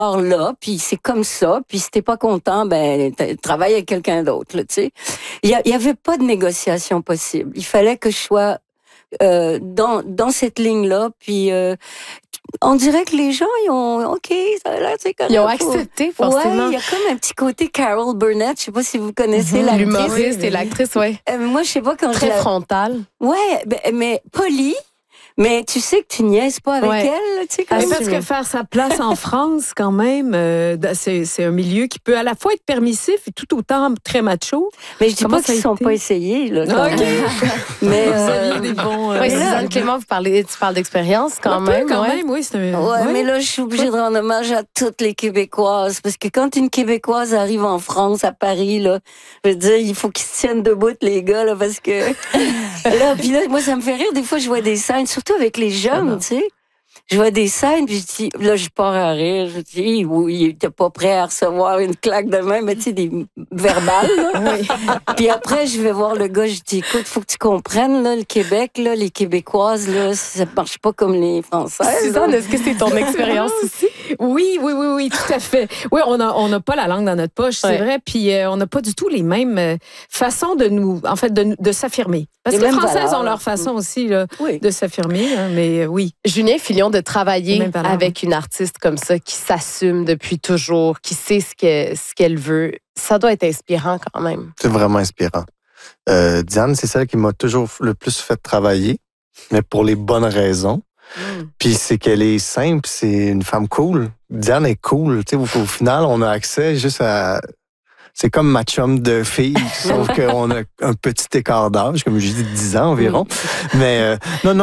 là, puis c'est comme ça, puis si t'es pas content, ben travaille avec quelqu'un d'autre, là, tu sais. Il y avait pas de négociation possible. Il fallait que je sois dans cette ligne-là, puis on dirait que les gens, ils ont, OK, ça a l'air, c'est correct. Ils ont accepté, forcément. Ouais, il y a comme un petit côté Carol Burnett, je sais pas si vous connaissez l'actrice. L'humoriste et l'actrice, oui. Moi, je sais pas quand Très frontale. Ouais, mais polie. Mais tu sais que tu niaises pas avec elle, tu sais. Mais parce que faire sa place en France, quand même, c'est un milieu qui peut à la fois être permissif et tout autant très macho. Mais je dis pas qu'ils ne sont pas essayés, là. Mais vous aviez des bons... Oui, Suzanne Clément, tu parles d'expérience quand même. Quand même, oui. Mais là, je suis obligée de rendre hommage à toutes les Québécoises. Parce que quand une Québécoise arrive en France, à Paris, là, je veux dire, il faut qu'ils se tiennent debout, les gars, là, parce que... Puis là, moi, ça me fait rire. Des fois, je vois des scènes, surtout avec les jeunes, tu sais. Je vois des scènes, puis je dis, là, je pars à rire. Je dis, oui, il était pas prêt à recevoir une claque de main, mais tu sais, des verbales, là. Oui. Puis après, je vais voir le gars, je dis, écoute, faut que tu comprennes, là, le Québec, là, les Québécoises, là, ça marche pas comme les Françaises. Suzanne, est-ce que c'est ton expérience aussi? Oui, tout à fait. Oui, on n'a pas la langue dans notre poche, c'est vrai, puis on n'a pas du tout les mêmes façons de s'affirmer. Parce que les Françaises ont leur façon aussi là, de s'affirmer, hein, mais oui. Julien Filion, de travailler avec une artiste comme ça, qui s'assume depuis toujours, qui sait ce qu'elle veut, ça doit être inspirant quand même. C'est vraiment inspirant. Diane, c'est celle qui m'a toujours le plus fait travailler, mais pour les bonnes raisons. Puis c'est qu'elle est simple, c'est une femme cool. Diane est cool. Tu sais, au final, on a accès juste à... C'est comme ma chum de fille, sauf qu'on a un petit écart d'âge, comme je dis, 10 ans environ. Mais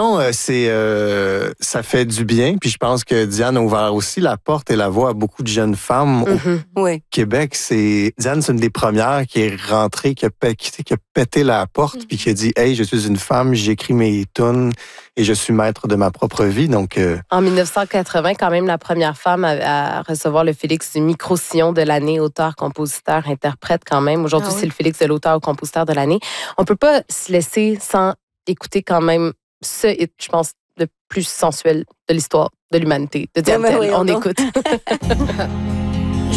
ça fait du bien. Puis je pense que Diane a ouvert aussi la porte et la voie à beaucoup de jeunes femmes au Québec. Diane, c'est une des premières qui est rentrée, qui a pété la porte, puis qui a dit « Hey, je suis une femme, j'écris mes tunes et je suis maître de ma propre vie. » Donc, En 1980, quand même, la première femme à recevoir le Félix du Micro-Sillon de l'année, auteur, compositeur, interprète quand même. Aujourd'hui, c'est le Félix de l'auteur-compositeur de l'année. On peut pas se laisser sans écouter quand même ce hit, je pense, le plus sensuel de l'histoire de l'humanité, de Diane Tell. On écoute.